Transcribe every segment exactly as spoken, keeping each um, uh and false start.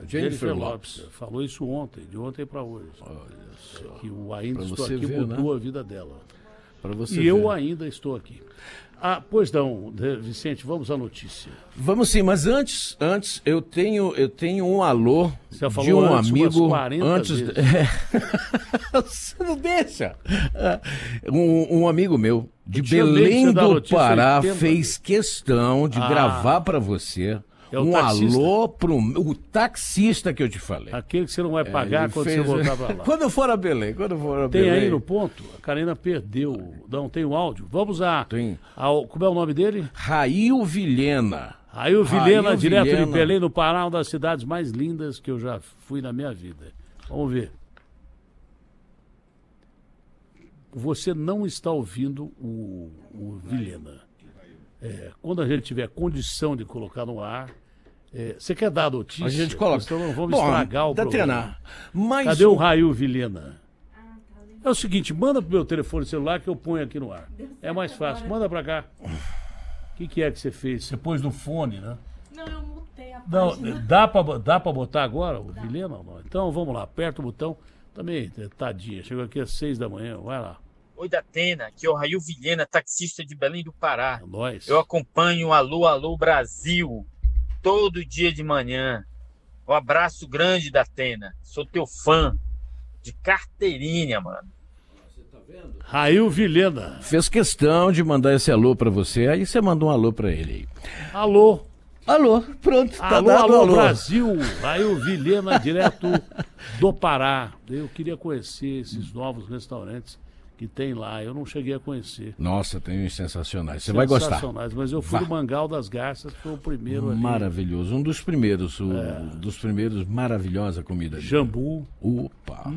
Jennifer Lopes. Falou isso ontem, de ontem para hoje. Olha só. Que o Ainda Pra Estou você Aqui ver, mudou né? a vida dela. Pra você E ver. eu ainda estou aqui. Ah, pois não, Vicente, vamos à notícia. Vamos sim, mas antes, antes eu tenho, eu tenho um alô Você já falou de um antes umas amigo quarenta antes. vezes. É. Você não deixa. Um, um amigo meu de Eu tinha medo de Belém você dar do notícia Pará oitenta fez vezes. questão de Ah. gravar para você É o um taxista? alô pro o taxista que eu te falei. Aquele que você não vai pagar Ele quando fez- você voltar para lá. Quando eu for a Belém, quando eu for a Tem Belém. aí no ponto? A Karina perdeu. Não, tem o áudio. Vamos a, Tem. ao. Como é o nome dele? Rail Vilhena. Rail Vilhena, Rail direto Vilhena. de Belém do Pará, uma das cidades mais lindas que eu já fui na minha vida. Vamos ver. Você não está ouvindo o, o Vilhena. É, quando a gente tiver condição de colocar no ar, é, você quer dar a notícia? A gente coloca. Então não vamos Bom, estragar o programa. Datena, mais Cadê um- o Rail Vilhena? É o seguinte, manda pro meu telefone celular que eu ponho aqui no ar. É mais fácil, manda pra cá. O que, que é que você fez? Você pôs no fone, né? Não, eu mutei a Não, página. dá pra, dá pra botar agora o Vilhena ou não? Então vamos lá, aperta o botão. Também, tadinha, chegou aqui às seis da manhã, vai lá. Oi, Datena, aqui é o Rail Vilhena, taxista de Belém do Pará. É nóis. Eu acompanho o Alô, Alô Brasil todo dia de manhã. Um abraço grande, Datena. Sou teu fã de carteirinha, mano. Rail Vilhena. fez questão de mandar esse alô pra você, aí você mandou um alô pra ele aí. Alô. Alô, pronto, tá Alô, dado alô, alô. Brasil. Rail Vilhena, direto do Pará. Eu queria conhecer esses novos restaurantes que tem lá. Eu não cheguei a conhecer. Nossa, tem uns sensacionais, você vai gostar. Sensacionais, mas eu fui Vá. no Mangal das Garças, foi o primeiro ali. Maravilhoso, um dos primeiros, o, É. dos primeiros, maravilhosa comida. ali. Jambu, Opa,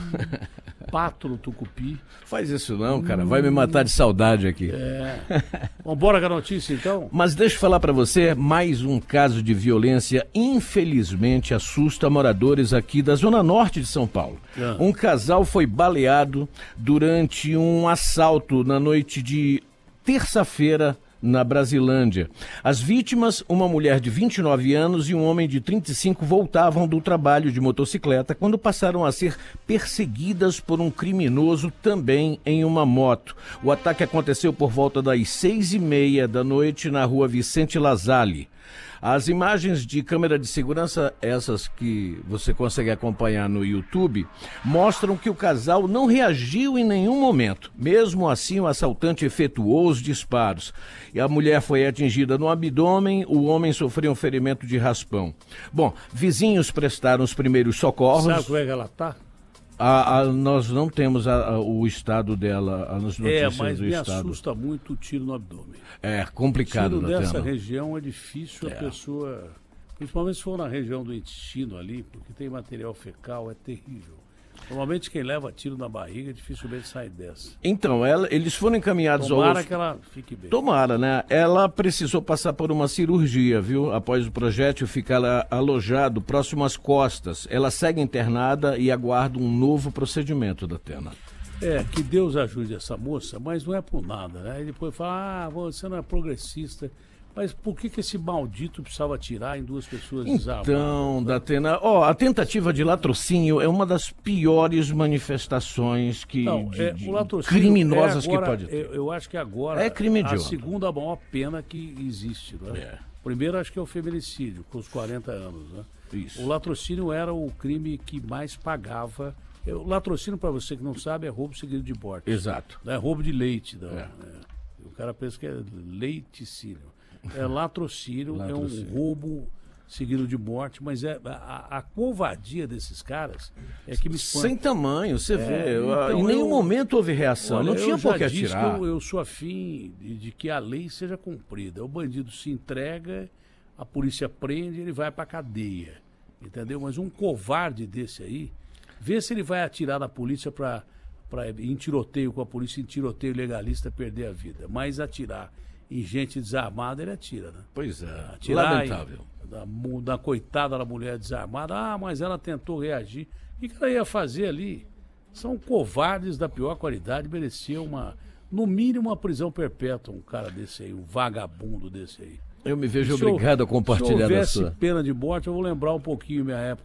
pato no tucupi. faz isso não, cara, vai me matar de saudade aqui. É. Vambora com a notícia, então? Mas deixa eu falar pra você, mais um caso de violência infelizmente assusta moradores aqui da zona norte de São Paulo. Ah. Um casal foi baleado durante um assalto na noite de terça-feira na Brasilândia. As vítimas, uma mulher de vinte e nove anos e um homem de trinta e cinco, voltavam do trabalho de motocicleta quando passaram a ser perseguidas por um criminoso também em uma moto. O ataque aconteceu por volta das seis e meia da noite na rua Vicente Lazali. As imagens de câmera de segurança, essas que você consegue acompanhar no YouTube, mostram que o casal não reagiu em nenhum momento. Mesmo assim, o assaltante efetuou os disparos. E a mulher foi atingida no abdômen, o homem sofreu um ferimento de raspão. Bom, vizinhos prestaram os primeiros socorros. Sabe como é que ela tá? A- a- nós não temos a- a- o estado dela, as É, notícias mas do me estado. assusta muito o tiro no abdômen. É complicado, Tiro dessa Datena. região é difícil a pessoa, principalmente se for na região do intestino ali, porque tem material fecal, é terrível. Normalmente quem leva tiro na barriga dificilmente sai dessa. Então, ela- eles foram encaminhados ao Tomara hosp- que ela fique bem. Tomara, né? Ela precisou passar por uma cirurgia, viu? Após o projétil ficar lá alojado próximo às costas. Ela segue internada e aguarda um novo procedimento, Datena. É, que Deus ajude essa moça, mas não é por nada, né? Aí depois fala, ah, você não é progressista. Mas por que que esse maldito precisava atirar em duas pessoas desarmadas? Então, Datena, ó, a tentativa de latrocínio é uma das piores manifestações que Não, de- é, de- o latrocínio criminosas é agora, que pode ter. Eu, eu acho que agora É crime a hediondo. segunda maior pena que existe, né? É. Primeiro acho que é o feminicídio, com os quarenta anos, né? Isso. O latrocínio era o crime que mais pagava. É, o latrocínio, para você que não sabe, é roubo seguido de morte. Exato. Não é roubo de leite. Não. É. É. O cara pensa que é leiticínio. É latrocínio, é um Latrocínio. roubo seguido de morte, mas é a, a covardia desses caras é que me espanta. Sem tamanho, você vê. então em nenhum eu- momento houve reação. Olha, não tinha eu já por que disse atirar. que eu, eu sou afim de, de que a lei seja cumprida. O bandido se entrega, a polícia prende, ele vai pra cadeia. Entendeu? Mas um covarde desse aí, vê se ele vai atirar na polícia pra, pra, em tiroteio com a polícia, em tiroteio legalista, perder a vida. Mas atirar em gente desarmada, ele atira, né? Pois é, Atirar lamentável. em- Da, mu- da coitada da mulher desarmada. Ah, mas ela tentou reagir. O que que ela ia fazer ali? São covardes da pior qualidade, mereciam uma, no mínimo, uma prisão perpétua, um cara desse aí, um vagabundo desse aí. Eu me vejo Se eu- obrigado a compartilhar Se da houvesse sua. pena de morte, eu vou lembrar um pouquinho minha época